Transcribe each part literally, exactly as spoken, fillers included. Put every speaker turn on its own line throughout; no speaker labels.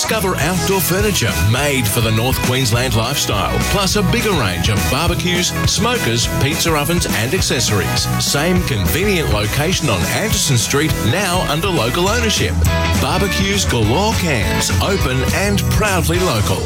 Discover outdoor furniture made for the North Queensland lifestyle, plus a bigger range of barbecues, smokers, pizza ovens and accessories. Same convenient location on Anderson Street, now under local ownership. Barbecues Galore Cairns, open and proudly local.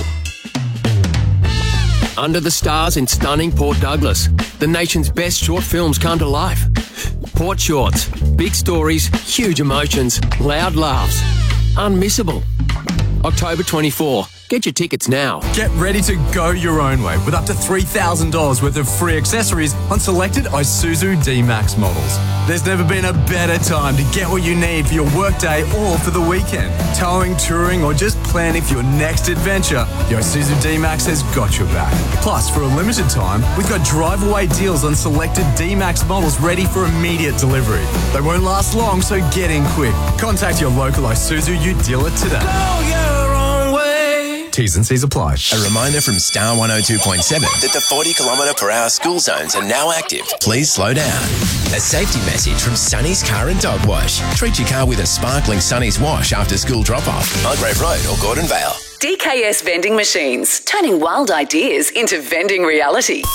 Under the stars in stunning Port Douglas, the nation's best short films come to life. Port Shorts. Big stories, huge emotions, loud laughs. Unmissable. October twenty-fourth. Get your tickets now.
Get ready to go your own way with up to three thousand dollars worth of free accessories on selected Isuzu D-Max models. There's never been a better time to get what you need for your workday or for the weekend. Towing, touring, or just planning for your next adventure, the Isuzu D-Max has got your back. Plus, for a limited time, we've got drive-away deals on selected D-Max models ready for immediate delivery. They won't last long, so get in quick. Contact your local Isuzu U dealer today.
Go your own way.
T's and C's apply.
A reminder from Star one oh two point seven that the forty kilometre per hour school zones are now active. Please slow down. A safety message from Sunny's Car and Dog Wash. Treat your car with a sparkling Sunny's wash after school drop-off. Mulgrave Road or Gordon Vale.
D K S Vending Machines, turning wild ideas into vending reality.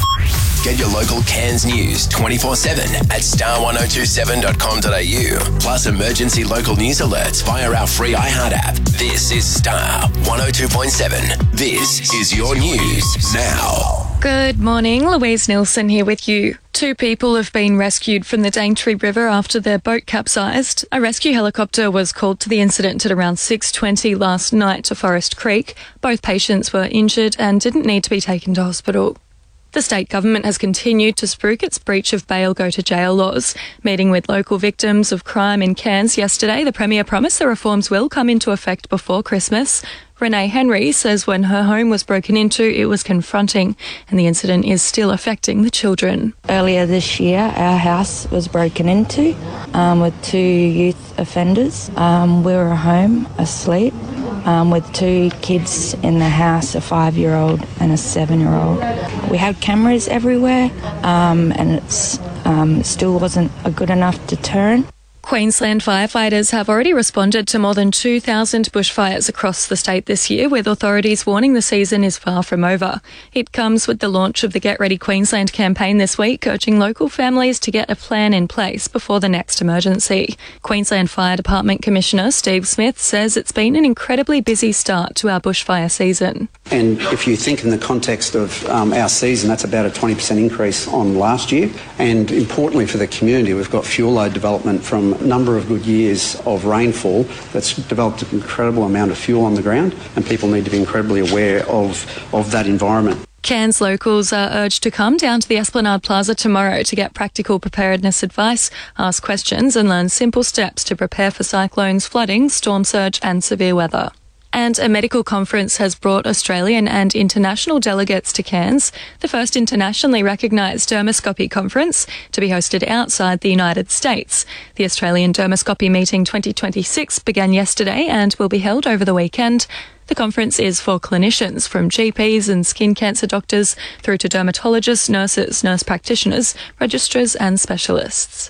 Get your local Cairns news twenty-four seven at star one oh two seven dot com dot a u. Plus emergency local news alerts via our free iHeart app. This is Star one oh two point seven. This is your news now.
Good morning, Louise Nilsson here with you. Two people have been rescued from the Daintree River after their boat capsized. A rescue helicopter was called to the incident at around six twenty last night to Forest Creek. Both patients were injured and didn't need to be taken to hospital. The state government has continued to spruik its breach of bail go to jail laws. Meeting with local victims of crime in Cairns yesterday, the Premier promised the reforms will come into effect before Christmas. Renee Henry says when her home was broken into, it was confronting, and the incident is still affecting the children.
Earlier this year, our house was broken into um, with two youth offenders. Um, we were home asleep um, with two kids in the house, a five-year-old and a seven-year-old. We had cameras everywhere, um, and it um, still wasn't a good enough deterrent.
Queensland firefighters have already responded to more than two thousand bushfires across the state this year, with authorities warning the season is far from over. It comes with the launch of the Get Ready Queensland campaign this week, urging local families to get a plan in place before the next emergency. Queensland Fire Department Commissioner Steve Smith says it's been an incredibly busy start to our bushfire season.
And if you think in the context of um, our season, that's about a twenty percent increase on last year. And importantly for the community, we've got fuel load development from a number of good years of rainfall that's developed an incredible amount of fuel on the ground, and people need to be incredibly aware of, of that environment.
Cairns locals are urged to come down to the Esplanade Plaza tomorrow to get practical preparedness advice, ask questions and learn simple steps to prepare for cyclones, flooding, storm surge and severe weather. And a medical conference has brought Australian and international delegates to Cairns, the first internationally recognised dermoscopy conference to be hosted outside the United States. The Australian Dermoscopy Meeting twenty twenty-six began yesterday and will be held over the weekend. The conference is for clinicians, from G Ps and skin cancer doctors through to dermatologists, nurses, nurse practitioners, registrars and specialists.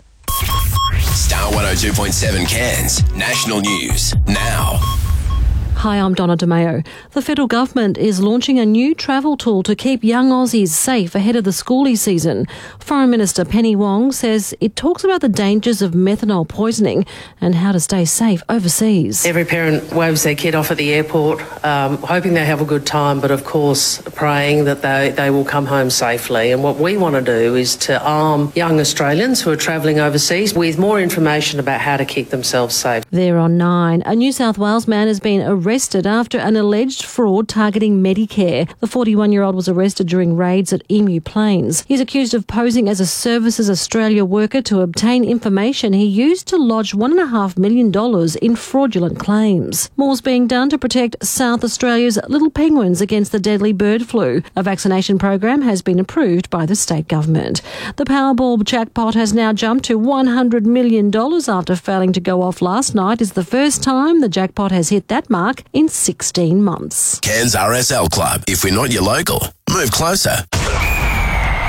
Star one oh two point seven Cairns, national news now.
Hi, I'm Donna DeMeo. The federal government is launching a new travel tool to keep young Aussies safe ahead of the schoolie season. Foreign Minister Penny Wong says it talks about the dangers of methanol poisoning and how to stay safe overseas.
Every parent waves their kid off at the airport, um, hoping they have a good time, but of course praying that they, they will come home safely. And what we want to do is to arm young Australians who are travelling overseas with more information about how to keep themselves safe.
There on nine, a New South Wales man has been arrested after an alleged fraud targeting Medicare. The forty-one-year-old was arrested during raids at Emu Plains. He's accused of posing as a Services Australia worker to obtain information he used to lodge one point five million dollars in fraudulent claims. More's being done to protect South Australia's little penguins against the deadly bird flu. A vaccination program has been approved by the state government. The Powerball jackpot has now jumped to one hundred million dollars after failing to go off last night. It's the first time the jackpot has hit that mark in sixteen months.
Cairns R S L Club. If we're not your local, move closer.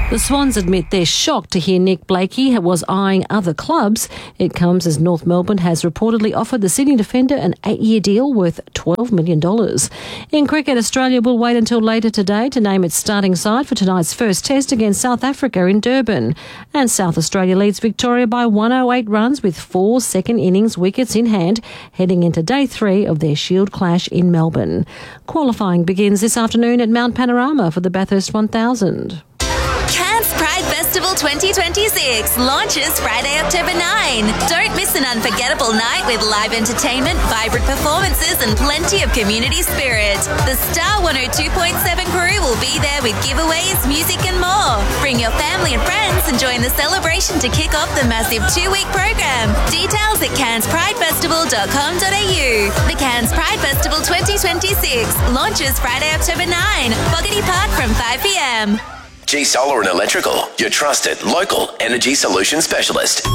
The Swans admit they're shocked to hear Nick Blakey was eyeing other clubs. It comes as North Melbourne has reportedly offered the Sydney defender an eight-year deal worth twelve million dollars. In cricket, Australia will wait until later today to name its starting side for tonight's first test against South Africa in Durban. And South Australia leads Victoria by one hundred eight runs with four second innings wickets in hand, heading into day three of their Shield clash in Melbourne. Qualifying begins this afternoon at Mount Panorama for the Bathurst one thousand.
Cairns Pride Festival twenty twenty-six launches Friday, October ninth. Don't miss an unforgettable night with live entertainment, vibrant performances and plenty of community spirit. The Star one oh two point seven crew will be there with giveaways, music and more. Bring your family and friends and join the celebration to kick off the massive two-week program. Details at cairns pride festival dot com dot a u. The Cairns Pride Festival twenty twenty-six launches Friday, October ninth. Boggity Park from five p m.
G Solar and Electrical, your trusted local energy solution specialist.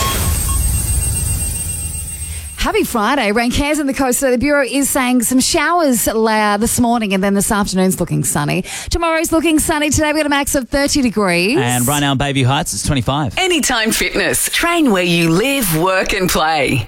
Happy Friday. Rain cares in the coast. So the Bureau is saying some showers uh, this morning and then this afternoon's looking sunny. Tomorrow's looking sunny. Today we've got a max of thirty degrees.
And right now in Bayview Heights, it's twenty-five.
Anytime Fitness. Train where you live, work and play.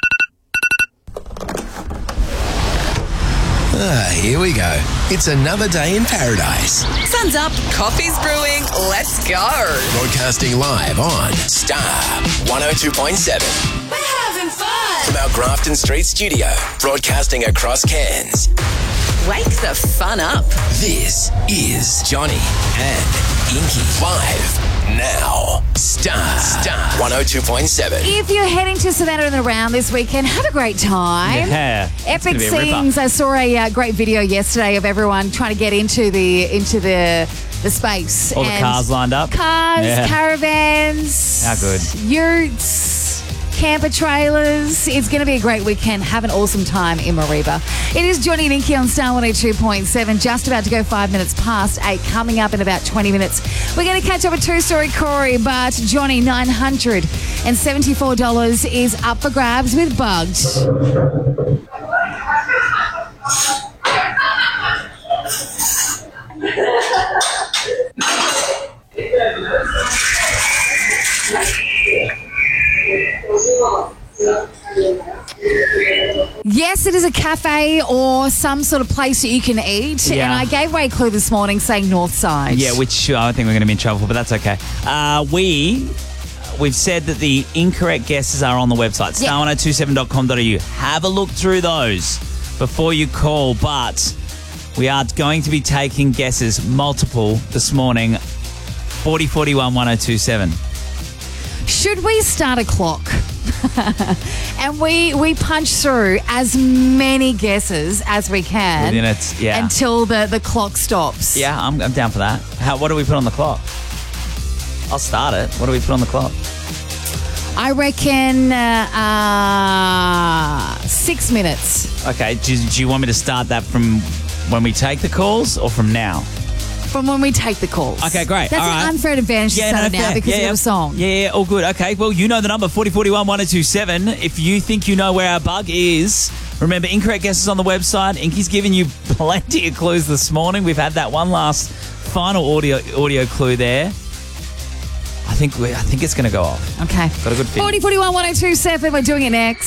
Ah, here we go. It's another day in paradise.
Sun's up, coffee's brewing, let's go.
Broadcasting live on Star one oh two point seven.
We're having fun.
From our Grafton Street studio, broadcasting across Cairns.
Wake the fun up.
This is Johnny and Inky live now. Star, Star one oh two point seven.
If you're heading to Savannah and around this weekend, have a great time.
Yeah.
Epic scenes. I saw a uh, great video yesterday of everyone trying to get into the into the the space.
All the
And
cars lined up.
Cars,
Yeah.
caravans.
How good.
Utes, camper trailers. It's going to be a great weekend. Have an awesome time in Mariba. It is Johnny and Inky on Star one oh two point seven. Just about to go five minutes past eight. Coming up in about twenty minutes. We're going to catch up with two-story Corey, but Johnny, nine hundred seventy-four dollars is up for grabs with Bugged. Yes, it is a cafe or some sort of place that you can eat.
Yeah.
And I gave away a clue this morning saying north side.
Yeah, which I don't think we're going to be in trouble for, but that's okay. Uh, we, we've said that the incorrect guesses are on the website,
Yeah.
star one oh two seven dot com dot a u. Have a look through those before you call, but we are going to be taking guesses, multiple, this morning, forty forty-one one oh two seven.
Should we start a clock? And we we punch through as many guesses as we can
Within it, yeah.
until the, the clock stops.
Yeah, I'm, I'm down for that. How, what do we put on the clock? I'll start it. What do we put on the clock?
I reckon uh, uh, six minutes.
Okay, do, do you want me to start that from when we take the calls or from now?
From when we take the calls.
Okay, great.
That's
All
an
right.
unfair advantage to start it now
fair.
because
yeah,
we
yeah.
have a song.
Yeah, yeah, all good. Okay, well, you know the number, forty forty-one one oh two seven. If you think you know where our bug is, remember, incorrect guesses on the website. Inky's given you plenty of clues this morning. We've had that one last final audio audio clue there. I think we, I think it's going to go off.
Okay.
Got a good feeling.
forty forty-one one oh two seven. We're doing it next.